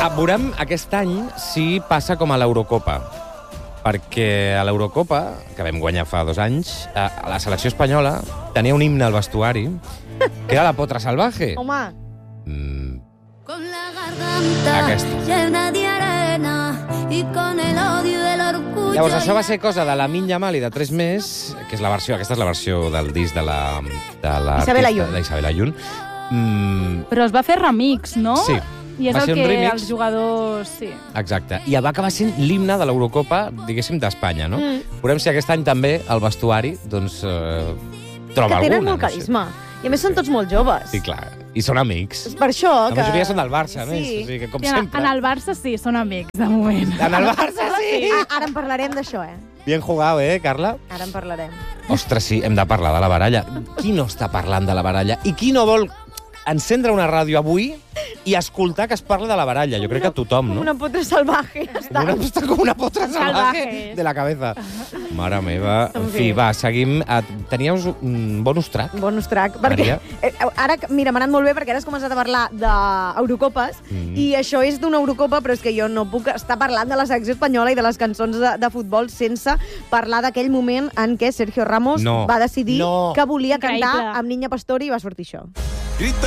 Veurem aquest any si passa com a l'Eurocopa. Perquè a l'Eurocopa, que vam guanyar fa 2 anys, la selecció espanyola tenia un himne al vestuari que era la Potra Salvaje. Home, Con la garganta Aquesta. llena de arena y con el odio del orgullo. Llavors, això va ser cosa de la Minya Mal i de 3 més, que és la versió, aquesta és la versió del disc de la Isabel Ayun. d'Isabel Ayun. Però es va fer remix, no? Sí. I és Va el ser un que remix. els jugadors... Sí. Exacte. I va acabar sent l'himne de l'Eurocopa, diguéssim, d'Espanya, no? Veurem si aquest any també el vestuari, doncs, troba que tenen alguna. molt carisma. I a més són tots molt joves. Sí, clar. I són amics. És per això que... La majoria són del Barça, a més. Sí. O sigui que, com I sempre. en el Barça sí, són amics, de moment. En el Barça, sí! Ara en parlarem d'això, Bien jugado, Carla? Ara en parlarem. Ostres, sí, hem de parlar de la baralla. Qui no està parlant de la baralla? I qui no vol encendre una ràdio avui i escoltar que es parla de la baralla? Jo crec que tothom, no? Una potra salvaje, ja està. Està com una potra salvaje Salvaje. de la cabeza. Mare meva. En En fi, fi. va, seguim. Teníeu un bonus track? Bonus track, perquè ara, mira, m'ha anat molt bé perquè ara has començat a parlar d'Eurocopes i això és d'una Eurocopa, però és que jo no puc estar parlant de la selecció espanyola i de les cançons de futbol sense parlar d'aquell moment en què Sergio Ramos No. va decidir No. que volia cantar Increïble. amb Niña Pastori i va sortir això.